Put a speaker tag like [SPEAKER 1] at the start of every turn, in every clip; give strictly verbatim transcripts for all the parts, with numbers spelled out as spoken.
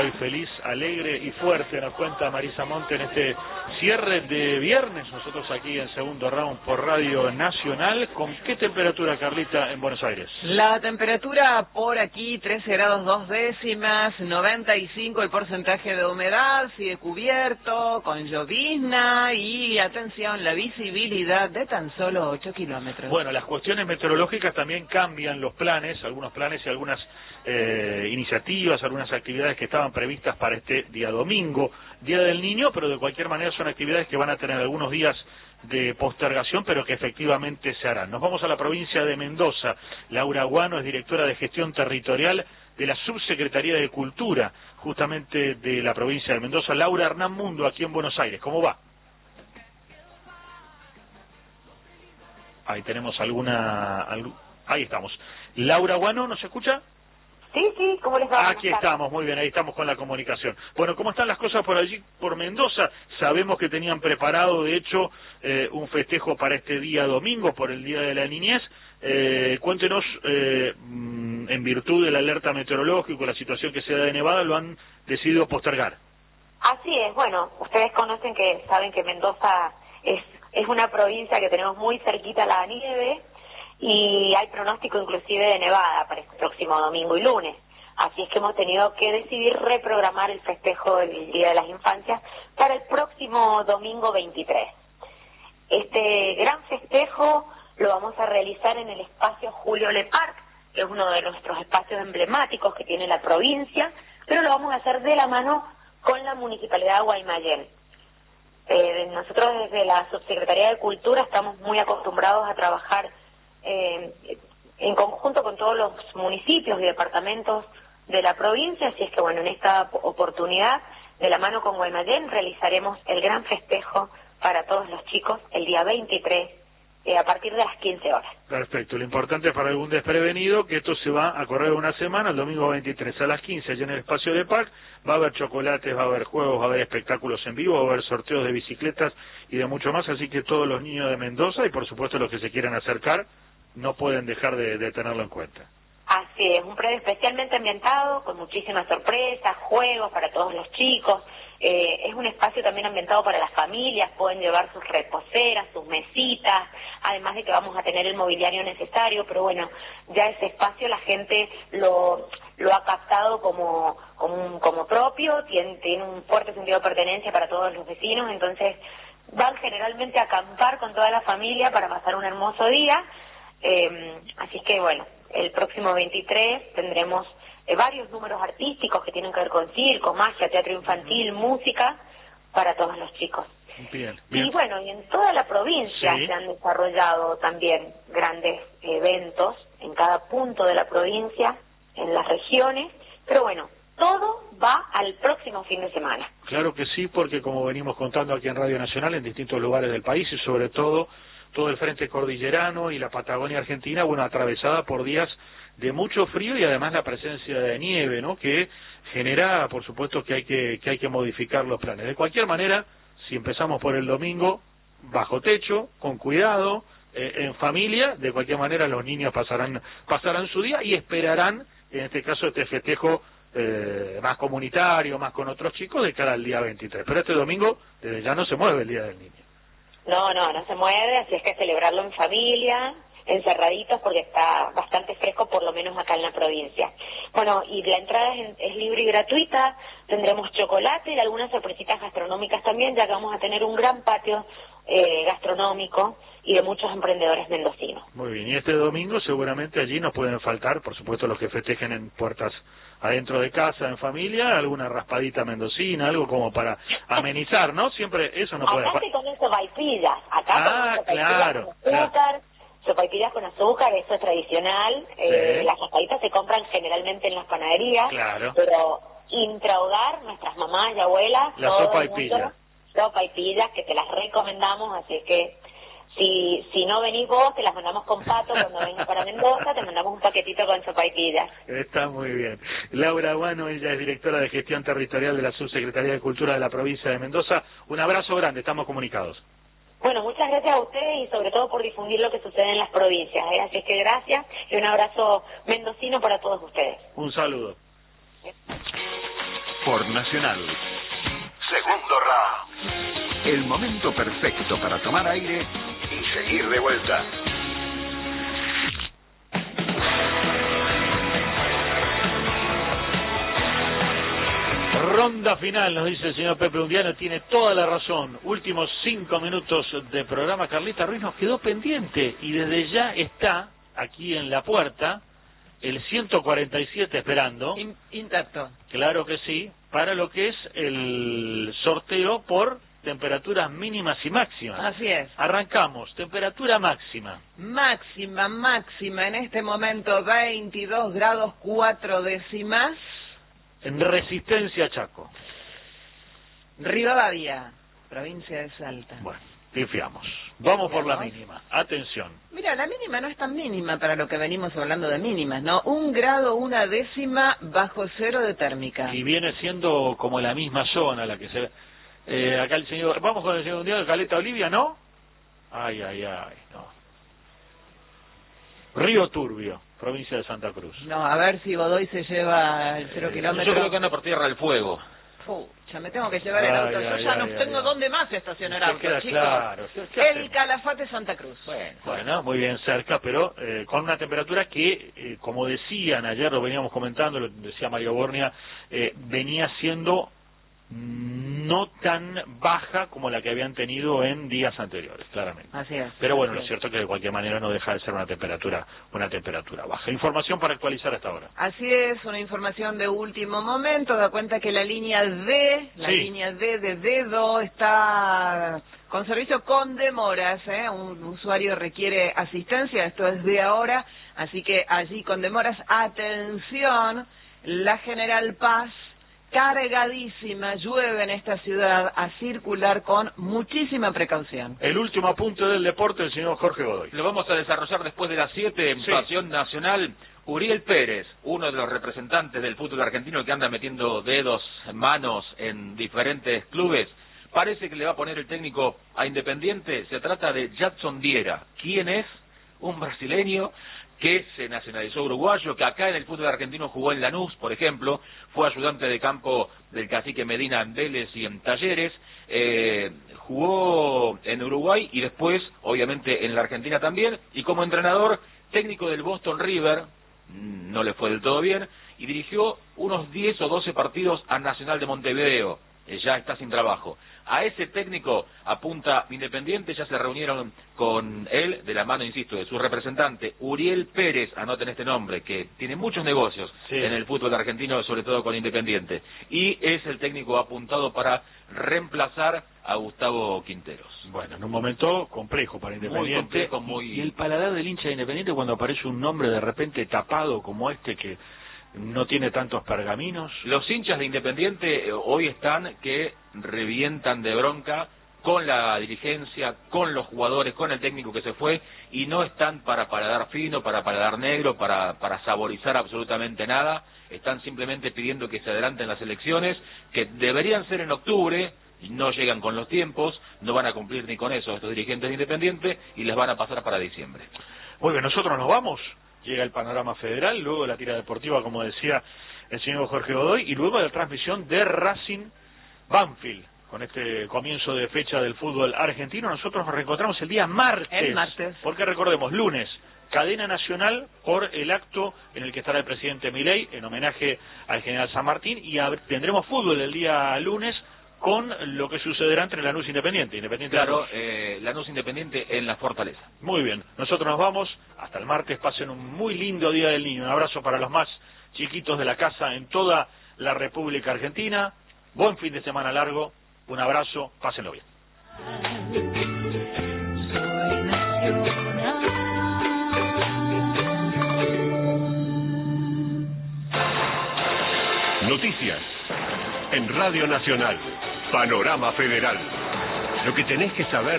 [SPEAKER 1] hoy feliz, alegre y fuerte, nos cuenta Marisa Monte en este cierre de viernes, nosotros aquí en Segundo Round por Radio Nacional. ¿Con qué temperatura, Carlita, en Buenos Aires?
[SPEAKER 2] La temperatura por aquí, trece grados dos décimas, noventa y cinco el porcentaje de humedad, sigue cubierto, con llovizna y, atención, la visibilidad de tan solo ocho kilómetros.
[SPEAKER 1] Bueno, las cuestiones meteorológicas también cambian los planes, algunos planes y algunas eh, iniciativas, algunas actividades que estaban previstas para este día domingo, Día del Niño, pero de cualquier manera son actividades que van a tener algunos días de postergación, pero que efectivamente se harán. Nos vamos a la provincia de Mendoza. Laura Guano es directora de Gestión Territorial de la Subsecretaría de Cultura, justamente de la provincia de Mendoza. Laura, Hernán Mundo, aquí en Buenos Aires. ¿Cómo va? Ahí tenemos alguna... Alg... Ahí estamos. Laura Guano, ¿nos escucha?
[SPEAKER 3] Sí, sí, ¿cómo les va?
[SPEAKER 1] Aquí estamos, muy bien, ahí estamos con la comunicación. Bueno, ¿cómo están las cosas por allí, por Mendoza? Sabemos que tenían preparado, de hecho, eh, un festejo para este día domingo, por el Día de la Niñez. Eh, cuéntenos, eh, en virtud del alerta meteorológico, la situación que se da de nevada, lo han decidido postergar.
[SPEAKER 3] Así es, bueno, ustedes conocen que, saben que Mendoza es, es una provincia que tenemos muy cerquita a la nieve, y hay pronóstico inclusive de nevada para este próximo domingo y lunes. Así es que hemos tenido que decidir reprogramar el festejo del Día de las Infancias para el próximo domingo veintitrés. Este gran festejo lo vamos a realizar en el espacio Julio Le Parc, que es uno de nuestros espacios emblemáticos que tiene la provincia, pero lo vamos a hacer de la mano con la Municipalidad de Guaymallén. Eh, nosotros desde la Subsecretaría de Cultura estamos muy acostumbrados a trabajar Eh, en conjunto con todos los municipios y departamentos de la provincia, así es que bueno, en esta oportunidad, de la mano con Guaymallén, realizaremos el gran festejo para todos los chicos el día veintitrés, eh, a partir de las quince horas.
[SPEAKER 1] Perfecto, lo importante es para algún desprevenido que esto se va a correr una semana, el domingo veintitrés a las quince, allá en el espacio de Parc, va a haber chocolates, va a haber juegos, va a haber espectáculos en vivo, va a haber sorteos de bicicletas y de mucho más, así que todos los niños de Mendoza y por supuesto los que se quieran acercar, no pueden dejar de, de tenerlo en cuenta.
[SPEAKER 3] Así es, un predio especialmente ambientado, con muchísimas sorpresas, juegos para todos los chicos. Eh, es un espacio también ambientado para las familias, pueden llevar sus reposeras, sus mesitas, además de que vamos a tener el mobiliario necesario, pero bueno, ya ese espacio la gente lo, lo ha captado como, como, un, como propio, tiene, tiene un fuerte sentido de pertenencia para todos los vecinos, entonces van generalmente a acampar con toda la familia para pasar un hermoso día. Eh, así es que bueno, el próximo veintitrés tendremos eh, varios números artísticos que tienen que ver con circo, magia, teatro infantil, uh-huh. música para todos los chicos.
[SPEAKER 1] Bien, bien.
[SPEAKER 3] Y bueno, y en toda la provincia
[SPEAKER 1] sí.
[SPEAKER 3] se han desarrollado también grandes eventos en cada punto de la provincia, en las regiones, pero bueno, todo va al próximo fin de semana.
[SPEAKER 1] Claro que sí, porque como venimos contando aquí en Radio Nacional, en distintos lugares del país y sobre todo todo el frente cordillerano y la Patagonia Argentina, bueno, atravesada por días de mucho frío y además la presencia de nieve, ¿no?, que genera, por supuesto, que hay que, que hay que modificar los planes. De cualquier manera, si empezamos por el domingo, bajo techo, con cuidado, eh, en familia, de cualquier manera los niños pasarán, pasarán su día y esperarán, en este caso, este festejo eh, más comunitario, más con otros chicos, de cara al día veintitrés. Pero este domingo, desde ya no se mueve el Día del Niño.
[SPEAKER 3] No, no, no se mueve, así es que celebrarlo en familia, encerraditos, porque está bastante fresco, por lo menos acá en la provincia. Bueno, y la entrada es, es libre y gratuita, tendremos chocolate y algunas sorpresitas gastronómicas también, ya que vamos a tener un gran patio eh, gastronómico y de muchos emprendedores mendocinos.
[SPEAKER 1] Muy bien, y este domingo seguramente allí nos pueden faltar, por supuesto, los que festejen en puertas adentro de casa, en familia, alguna raspadita mendocina, algo como para amenizar, ¿no? Siempre eso no puede
[SPEAKER 3] faltar. Acá se comen sopaipillas, acá
[SPEAKER 1] ah,
[SPEAKER 3] comen
[SPEAKER 1] claro,
[SPEAKER 3] con azúcar,
[SPEAKER 1] claro.
[SPEAKER 3] sopaipillas con azúcar, eso es tradicional,
[SPEAKER 1] Sí.
[SPEAKER 3] eh, las raspaditas se compran generalmente en las panaderías,
[SPEAKER 1] claro.
[SPEAKER 3] pero intrahogar, nuestras mamás y abuelas,
[SPEAKER 1] la sopaipilla.
[SPEAKER 3] Sopaipillas que te las recomendamos, así es que Si si no venís vos, te las mandamos con Pato cuando vengas para Mendoza, te mandamos un paquetito con sopaipillas.
[SPEAKER 1] Está muy bien. Laura Guano, ella es directora de Gestión Territorial de la Subsecretaría de Cultura de la provincia de Mendoza. Un abrazo grande, estamos comunicados.
[SPEAKER 3] Bueno, muchas gracias a ustedes y sobre todo por difundir lo que sucede en las provincias, ¿eh? Así es que gracias y un abrazo mendocino para todos ustedes.
[SPEAKER 1] Un saludo.
[SPEAKER 4] por Nacional. Segundo round. El momento perfecto para tomar aire y seguir de vuelta.
[SPEAKER 1] Ronda final, nos dice el señor Pepe Undiano, tiene toda la razón. Últimos cinco minutos de programa. Carlita Ruiz nos quedó pendiente y desde ya está aquí en la puerta el ciento cuarenta y siete esperando.
[SPEAKER 2] In, intacto.
[SPEAKER 1] Claro que sí, para lo que es el sorteo por temperaturas mínimas y máximas.
[SPEAKER 2] Así es.
[SPEAKER 1] Arrancamos, temperatura máxima.
[SPEAKER 2] Máxima, máxima, en este momento veintidós grados cuatro décimas.
[SPEAKER 1] En Resistencia, Chaco.
[SPEAKER 2] Rivadavia, provincia de Salta.
[SPEAKER 1] Bueno, pifiamos. Vamos por la mínima. Atención.
[SPEAKER 2] Mira, la mínima no es tan mínima para lo que venimos hablando de mínimas, ¿no? Un grado, una décima bajo cero de térmica.
[SPEAKER 1] Y viene siendo como la misma zona la que se... Eh, acá el señor... Vamos con el señor Undiano de Caleta Olivia, ¿no? Ay, ay, ay, no. Río Turbio, provincia de Santa Cruz.
[SPEAKER 2] No, a ver si Godoy se lleva el cero
[SPEAKER 5] Eh,
[SPEAKER 2] kilómetro.
[SPEAKER 5] Yo creo que anda por Tierra del Fuego.
[SPEAKER 2] Pucha, me tengo que llevar el
[SPEAKER 1] Ay,
[SPEAKER 2] auto.
[SPEAKER 1] ay,
[SPEAKER 2] Yo ya
[SPEAKER 1] ay,
[SPEAKER 2] no
[SPEAKER 1] ay,
[SPEAKER 2] tengo
[SPEAKER 1] ay.
[SPEAKER 2] dónde más estacionar
[SPEAKER 1] Se
[SPEAKER 2] auto,
[SPEAKER 1] queda
[SPEAKER 2] chicos.
[SPEAKER 1] claro. ¿Qué
[SPEAKER 2] El
[SPEAKER 1] hacemos?
[SPEAKER 2] Calafate Santa Cruz.
[SPEAKER 5] Bueno,
[SPEAKER 1] Bueno, muy bien cerca, pero eh, con una temperatura que, eh, como decían ayer, lo veníamos comentando, lo decía Mario Bornia, eh, venía siendo no tan baja como la que habían tenido en días anteriores, claramente.
[SPEAKER 2] Así es.
[SPEAKER 1] Pero bueno,
[SPEAKER 2] así
[SPEAKER 1] lo cierto es que de cualquier manera no deja de ser una temperatura, una temperatura baja. Información para actualizar hasta ahora.
[SPEAKER 2] Así es, una información de último momento, da cuenta que la línea D, la
[SPEAKER 1] Sí.
[SPEAKER 2] línea D de dedo está con servicio con demoras, ¿eh? Un usuario requiere asistencia, esto es de ahora, así que allí con demoras, atención, la General Paz, cargadísima, llueve en esta ciudad, a circular con muchísima precaución.
[SPEAKER 1] El último apunte del deporte, el señor Jorge Godoy.
[SPEAKER 5] lo vamos a desarrollar después de las siete en
[SPEAKER 1] Sí.
[SPEAKER 5] Pasión Nacional. Uriel Pérez, uno de los representantes del fútbol argentino que anda metiendo dedos, manos en diferentes clubes, parece que le va a poner el técnico a Independiente. Se trata de Jadson Diera. ¿Quién es? Un brasileño que se nacionalizó uruguayo, que acá en el fútbol argentino jugó en Lanús, por ejemplo, fue ayudante de campo del cacique Medina en Vélez y en Talleres, eh, jugó en Uruguay y después, obviamente, en la Argentina también, y como entrenador técnico del Boston River, no le fue del todo bien, y dirigió unos diez o doce partidos a Nacional de Montevideo, eh, ya está sin trabajo. A ese técnico apunta Independiente, ya se reunieron con él, de la mano, insisto, de su representante, Uriel Pérez, anoten este nombre, que tiene muchos negocios
[SPEAKER 1] Sí.
[SPEAKER 5] en el fútbol argentino, sobre todo con Independiente, y es el técnico apuntado para reemplazar a Gustavo Quinteros.
[SPEAKER 1] Bueno, en un momento complejo para Independiente.
[SPEAKER 5] complejo, muy-
[SPEAKER 1] Y el paladar del hincha de Independiente cuando aparece un nombre de repente tapado como este que no tiene tantos pergaminos.
[SPEAKER 5] Los hinchas de Independiente eh, hoy están que revientan de bronca con la dirigencia, con los jugadores, con el técnico que se fue, y no están para paladar fino, para paladar negro, para, para saborizar absolutamente nada. Están simplemente pidiendo que se adelanten las elecciones, que deberían ser en octubre, y no llegan con los tiempos, no van a cumplir ni con eso estos dirigentes de Independiente, y les van a pasar para diciembre.
[SPEAKER 1] Muy bien, nosotros nos vamos. Llega el panorama federal, luego la tira deportiva, como decía el señor Jorge Godoy, y luego la transmisión de Racing Banfield. Con este comienzo de fecha del fútbol argentino, nosotros nos reencontramos el día martes.
[SPEAKER 2] El martes.
[SPEAKER 1] Porque recordemos, lunes, cadena nacional por el acto en el que estará el presidente Milei, en homenaje al general San Martín, y a- tendremos fútbol el día lunes con lo que sucederá entre Lanús e Independiente. Independiente
[SPEAKER 5] Claro,
[SPEAKER 1] Lanús.
[SPEAKER 5] eh, Lanús Independiente en la Fortaleza.
[SPEAKER 1] Muy bien, nosotros nos vamos, hasta el martes, pasen un muy lindo Día del Niño, un abrazo para los más chiquitos de la casa en toda la República Argentina, buen fin de semana largo, un abrazo, pásenlo bien.
[SPEAKER 4] Noticias en Radio Nacional. Panorama Federal. Lo que tenés que saber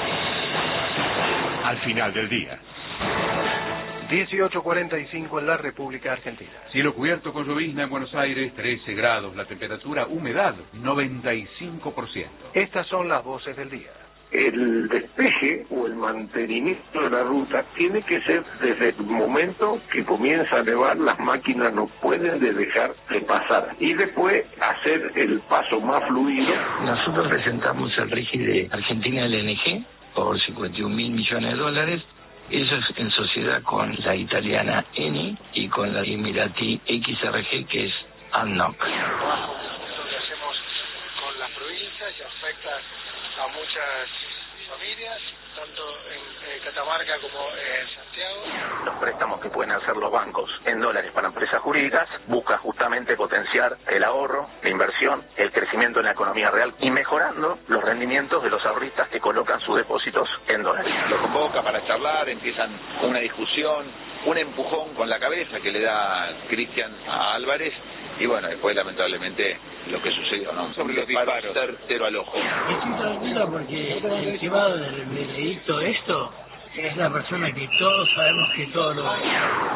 [SPEAKER 4] al final del día.
[SPEAKER 6] dieciocho cuarenta y cinco en la República Argentina.
[SPEAKER 7] Cielo cubierto con llovizna en Buenos Aires, trece grados. La temperatura, humedad, noventa y cinco por ciento.
[SPEAKER 6] Estas son las voces del día.
[SPEAKER 8] El despeje o el mantenimiento de la ruta tiene que ser desde el momento que comienza a nevar, las máquinas no pueden de dejar de pasar y después hacer el paso más fluido.
[SPEAKER 9] Nosotros presentamos el RIGI de Argentina L N G por cincuenta y un mil millones de dólares. Eso es en sociedad con la italiana Eni y con la emiratí X R G, que es A D N O C.
[SPEAKER 6] El trabajo que hacemos con las provincias y afecta a muchas familias, tanto en eh, Catamarca como en Santiago.
[SPEAKER 10] Los préstamos que pueden hacer los bancos en dólares para empresas jurídicas busca justamente potenciar el ahorro, la inversión, el crecimiento en la economía real y mejorando los rendimientos de los ahorristas que colocan sus depósitos en dólares.
[SPEAKER 11] Lo convoca para charlar, empiezan una discusión, un empujón con la cabeza que le da Cristian a Álvarez. Y bueno, después lamentablemente lo que sucedió, ¿no? Sobre los disparos, certero al ojo.
[SPEAKER 12] Estoy tranquilo porque el estimado del veredicto esto es la persona que todos sabemos que todo lo ve.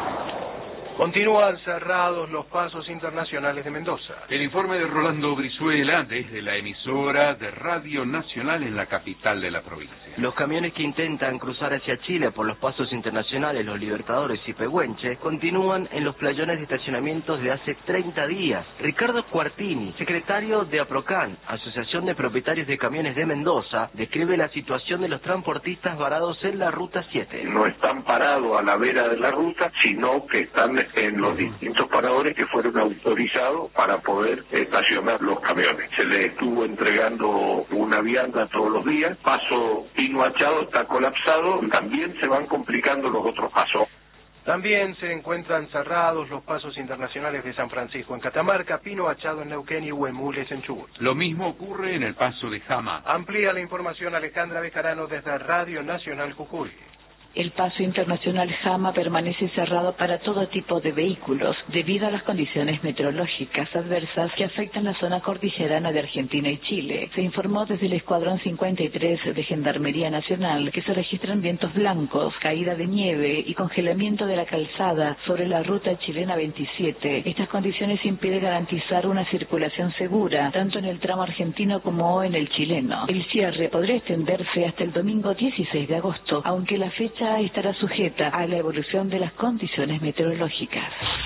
[SPEAKER 6] Continúan cerrados los pasos internacionales de Mendoza.
[SPEAKER 7] El informe de Rolando Brizuela desde la emisora de Radio Nacional en la capital de la provincia.
[SPEAKER 13] Los camiones que intentan cruzar hacia Chile por los pasos internacionales Los Libertadores y Pehuenche continúan en los playones de estacionamientos de hace treinta días. Ricardo Cuartini, secretario de APROCAN, Asociación de Propietarios de Camiones de Mendoza, describe la situación de los transportistas varados en la Ruta siete.
[SPEAKER 8] No están parados a la vera de la ruta, sino que están en los distintos paradores que fueron autorizados para poder estacionar los camiones. Se les estuvo entregando una vianda todos los días. Paso Pino Achado está colapsado. También se van complicando los otros pasos.
[SPEAKER 6] También se encuentran cerrados los pasos internacionales de San Francisco en Catamarca, Pino Achado en Neuquén y Huemules en Chubut.
[SPEAKER 7] Lo mismo ocurre en el paso de Jama.
[SPEAKER 6] Amplía la información Alejandra Bejarano desde Radio Nacional Jujuy.
[SPEAKER 14] El paso internacional Jama permanece cerrado para todo tipo de vehículos debido a las condiciones meteorológicas adversas que afectan la zona cordillerana de Argentina y Chile. Se informó desde el Escuadrón cincuenta y tres de Gendarmería Nacional que se registran vientos blancos, caída de nieve y congelamiento de la calzada sobre la ruta chilena veintisiete. Estas condiciones impiden garantizar una circulación segura, tanto en el tramo argentino como en el chileno. El cierre podría extenderse hasta el domingo dieciséis de agosto, aunque la fecha estará sujeta a la evolución de las condiciones meteorológicas.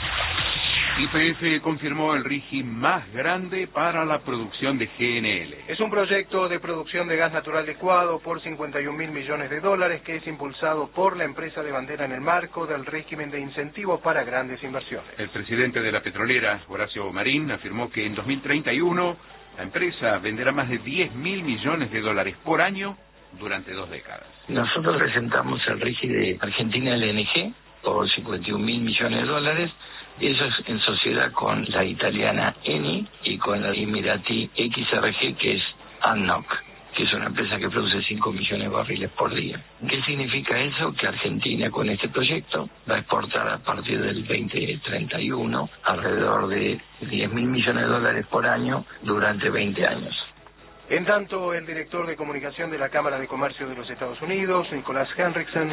[SPEAKER 7] Y P F confirmó el RIGI más grande para la producción de G N L.
[SPEAKER 6] Es un proyecto de producción de gas natural licuado por cincuenta y un mil millones de dólares que es impulsado por la empresa de bandera en el marco del régimen de incentivos para grandes inversiones.
[SPEAKER 7] El presidente de la petrolera, Horacio Marín, afirmó que en dos mil treinta y uno la empresa venderá más de diez mil millones de dólares por año durante dos décadas.
[SPEAKER 9] Nosotros presentamos el RIGI de Argentina L N G por cincuenta y un mil millones de dólares. Eso es en sociedad con la italiana Eni y con la emiratí X R G, que es A D N O C, que es una empresa que produce cinco millones de barriles por día. ¿Qué significa eso? Que Argentina con este proyecto va a exportar a partir del veinte treinta y uno alrededor de diez mil millones de dólares por año durante veinte años.
[SPEAKER 6] En tanto, el director de comunicación de la Cámara de Comercio de los Estados Unidos, Nicolás Henriksen,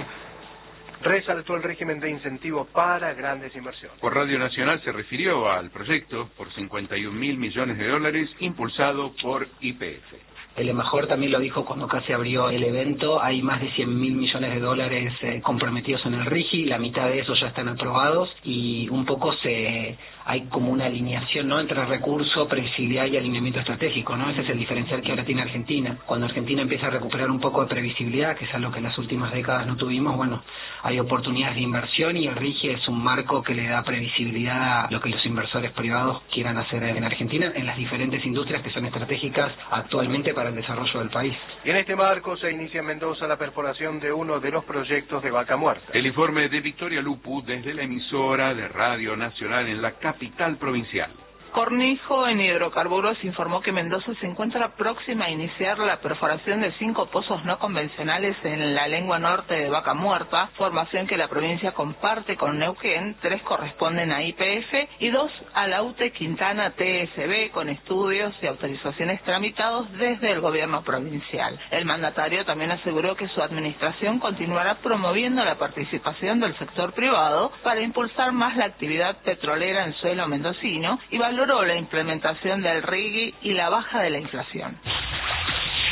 [SPEAKER 6] resaltó el régimen de incentivo para grandes inversiones.
[SPEAKER 7] Por Radio Nacional se refirió al proyecto por cincuenta y un mil millones de dólares impulsado por Y P F.
[SPEAKER 15] El embajador también lo dijo cuando casi abrió el evento, hay más de cien mil millones de dólares eh, comprometidos en el RIGI, la mitad de esos ya están aprobados y un poco se hay como una alineación, ¿no?, entre recurso, previsibilidad y alineamiento estratégico, ¿no? Ese es el diferencial que ahora tiene Argentina. Cuando Argentina empieza a recuperar un poco de previsibilidad, que es algo que en las últimas décadas no tuvimos, bueno, hay oportunidades de inversión y el RIGI es un marco que le da previsibilidad a lo que los inversores privados quieran hacer en Argentina, en las diferentes industrias que son estratégicas actualmente para el desarrollo del país.
[SPEAKER 6] Y en este marco se inicia en Mendoza la perforación de uno de los proyectos de Vaca Muerta.
[SPEAKER 7] El informe de Victoria Lupu desde la emisora de Radio Nacional en la capital provincial.
[SPEAKER 2] Cornejo en Hidrocarburos informó que Mendoza se encuentra próxima a iniciar la perforación de cinco pozos no convencionales en la lengua norte de Vaca Muerta, formación que la provincia comparte con Neuquén. Tres corresponden a Y P F y dos a la U T E Quintana T S B, con estudios y autorizaciones tramitados desde el gobierno provincial. El mandatario también aseguró que su administración continuará promoviendo la participación del sector privado para impulsar más la actividad petrolera en suelo mendocino y valoró la implementación del RIGI y la baja de la inflación.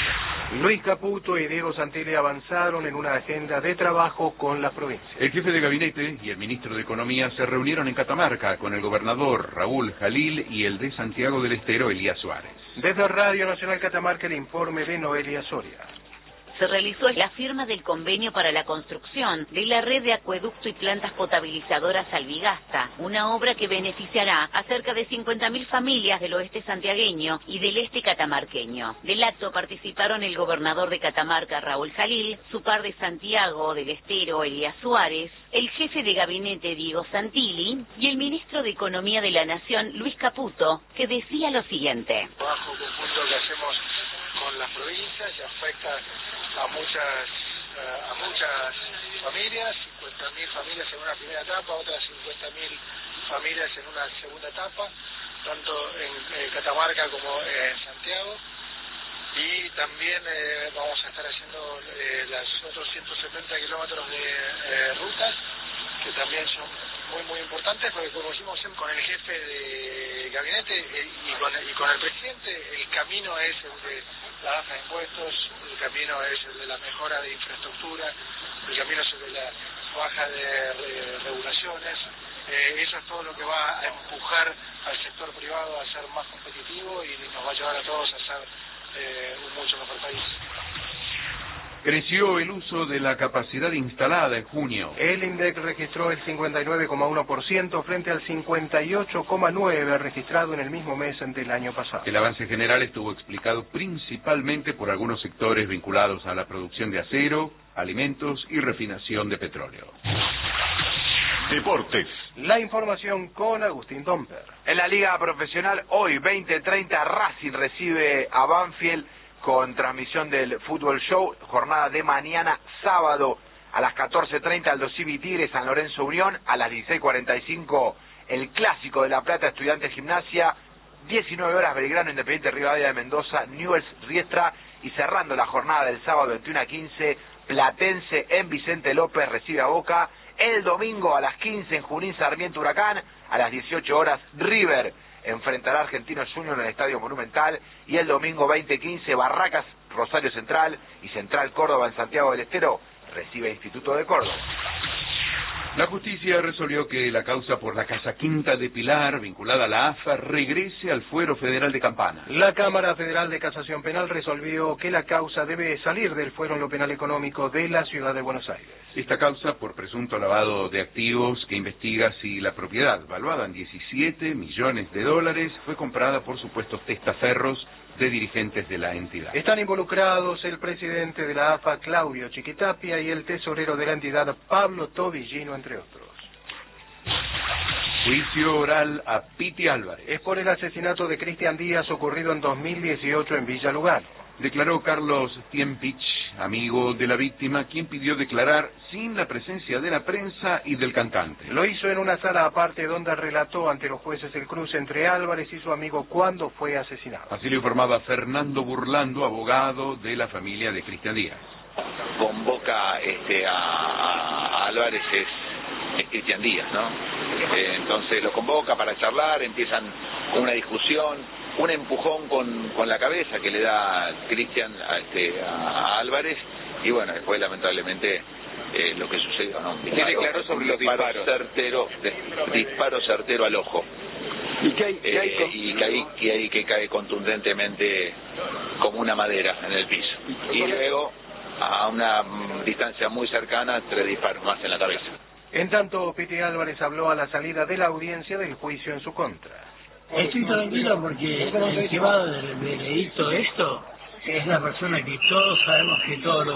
[SPEAKER 16] Luis Caputo y Diego Santilli avanzaron en una agenda de trabajo con las provincias.
[SPEAKER 7] El jefe de gabinete y el ministro de Economía se reunieron en Catamarca con el gobernador Raúl Jalil y el de Santiago del Estero, Elías Suárez.
[SPEAKER 16] Desde Radio Nacional Catamarca, el informe de Noelia Soria.
[SPEAKER 17] Se realizó la firma del convenio para la construcción de la red de acueducto y plantas potabilizadoras Albigasta, una obra que beneficiará a cerca de cincuenta mil familias del oeste santiagueño y del este catamarqueño. Del acto participaron el gobernador de Catamarca, Raúl Jalil, su par de Santiago del Estero, Elías Suárez, el jefe de gabinete, Diego Santilli, y el ministro de Economía de la Nación, Luis Caputo, que decía lo siguiente.
[SPEAKER 6] El trabajo conjunto que hacemos con las provincias y afecta a muchas a muchas familias, cincuenta mil familias en una primera etapa, otras cincuenta mil familias en una segunda etapa, tanto en eh, Catamarca como en Santiago, y también eh, vamos a estar haciendo eh, los otros ciento setenta kilómetros de eh, rutas, que también son muy muy importantes, porque como hicimos con el jefe de gabinete eh, y, con el, y con el presidente, el camino es el de la baja de impuestos, el camino es el de la mejora de infraestructura, el camino es el de la baja de re, regulaciones. Eh, eso es todo lo que va a empujar al sector privado a ser más competitivo y nos va a llevar a todos a ser eh, un mucho mejor país.
[SPEAKER 7] Creció el uso de la capacidad instalada en junio.
[SPEAKER 16] El INDEC registró el cincuenta y nueve coma uno por ciento frente al cincuenta y ocho coma nueve por ciento registrado en el mismo mes del año pasado.
[SPEAKER 7] El avance general estuvo explicado principalmente por algunos sectores vinculados a la producción de acero, alimentos y refinación de petróleo.
[SPEAKER 18] Deportes.
[SPEAKER 16] La información con Agustín Tomper.
[SPEAKER 19] En la Liga Profesional, hoy veinte treinta, Racing recibe a Banfield con transmisión del Fútbol Show. Jornada de mañana, sábado, a las catorce treinta, Aldo Civi Tigre, San Lorenzo Unión. A las dieciséis cuarenta y cinco, el Clásico de La Plata, Estudiantes Gimnasia. diecinueve horas, Belgrano Independiente Rivadavia de Mendoza, Newell's Riestra. Y cerrando la jornada del sábado, veintiuno a quince, Platense en Vicente López recibe a Boca. El domingo a las quince en Junín, Sarmiento Huracán. A las dieciocho horas, River enfrentará a Argentinos Juniors en el Estadio Monumental. Y el domingo veinte quince, Barracas, Rosario Central y Central Córdoba en Santiago del Estero recibe Instituto de Córdoba.
[SPEAKER 7] La justicia resolvió que la causa por la Casa Quinta de Pilar, vinculada a la A F A, regrese al Fuero Federal de Campana.
[SPEAKER 16] La Cámara Federal de Casación Penal resolvió que la causa debe salir del fuero en lo penal económico de la Ciudad de Buenos Aires.
[SPEAKER 7] Esta causa por presunto lavado de activos que investiga si la propiedad, valuada en diecisiete millones de dólares, fue comprada por supuestos testaferros de dirigentes de la entidad.
[SPEAKER 16] Están involucrados el presidente de la A F A, Claudio Chiquitapia, y el tesorero de la entidad, Pablo Tobillino, entre otros.
[SPEAKER 7] Juicio oral a Piti Álvarez.
[SPEAKER 16] Es por el asesinato de Cristian Díaz ocurrido en dos mil dieciocho en Villa Lugano.
[SPEAKER 7] Declaró Carlos Tiempich, amigo de la víctima, quien pidió declarar sin la presencia de la prensa y del cantante.
[SPEAKER 16] Lo hizo en una sala aparte donde relató ante los jueces el cruce entre Álvarez y su amigo cuando fue asesinado.
[SPEAKER 7] Así lo informaba Fernando Burlando, abogado de la familia de Cristian Díaz.
[SPEAKER 11] Convoca este, a, a Álvarez es, es Cristian Díaz, ¿no? Eh, entonces lo convoca para charlar, empiezan una discusión, un empujón con, con la cabeza que le da Cristian a, este, a Álvarez, y bueno, después lamentablemente eh, lo que sucedió, ¿no?
[SPEAKER 19] ¿Qué declaró sobre los disparos?
[SPEAKER 11] Certero, de, disparo certero al ojo.
[SPEAKER 19] ¿Y qué hay, qué hay
[SPEAKER 11] eh, y, que hay, y hay que cae contundentemente como una madera en el piso. Y luego, a una mm, distancia muy cercana, tres disparos más en la cabeza.
[SPEAKER 16] En tanto, Piti Álvarez habló a la salida de la audiencia del juicio en su contra.
[SPEAKER 12] Estoy tranquilo porque el llevado del veredicto esto es la persona que todos sabemos que todos lo